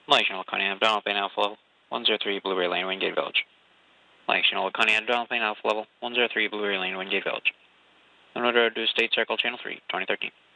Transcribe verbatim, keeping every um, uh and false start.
National Laconia Donald Payne Alpha Level one zero three Blueberry Lane, Wingate Village. National Laconia Donald Payne Alpha Level one zero three Blueberry Lane, Wingate Village. On order to State Circle Channel three, twenty thirteen.